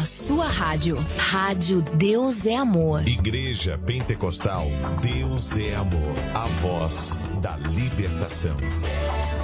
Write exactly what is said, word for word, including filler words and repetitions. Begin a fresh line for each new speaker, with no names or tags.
a sua rádio. Rádio Deus é Amor.
Igreja Pentecostal Deus é Amor. A voz da libertação.